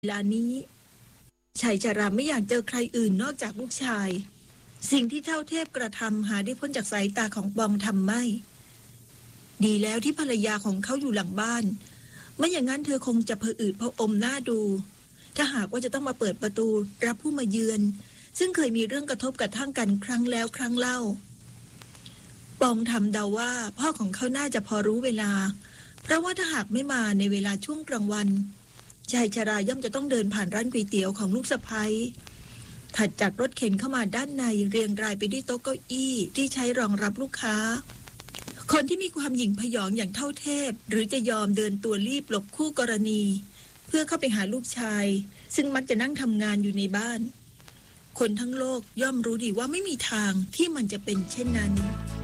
เวลานี้ชายชราไม่อยากเจอใครอื่นนอกจากลูกชายสิ่งที่เท่าเทพกระทำหาได้พ้นจากสายตาของปองทำไม่ดีแล้วที่ภรรยาของเขาอยู่หลังบ้านไม่อย่างนั้นเธอคงจะผะอืดผะอมหน้าดูถ้าหากว่าจะต้องมาเปิดประตูรับผู้มาเยือนซึ่งเคยมีเรื่องกระทบกระทั่งกันครั้งแล้วครั้งเล่าปองทำเดาว่าพ่อของเขาน่าจะพอรู้เวลาเพราะว่าถ้าหากไม่มาในเวลาช่วงกลางวันชายชราย่อมจะต้องเดินผ่านร้านก๋วยเตี๋ยวของลูกสะใภ้ถัดจากรถเข็นเข้ามาด้านในเรียงรายไปด้วยโต๊ะเก้าอี้ที่ใช้รองรับลูกค้าคนที่มีความหยิ่งพยองอย่างเท่าเทพหรือจะยอมเดินตัวรีบหลบคู่กรณีเพื่อเข้าไปหาลูกชายซึ่งมักจะนั่งทำงานอยู่ในบ้านคนทั้งโลกย่อมรู้ดีว่าไม่มีทางที่มันจะเป็นเช่นนั้น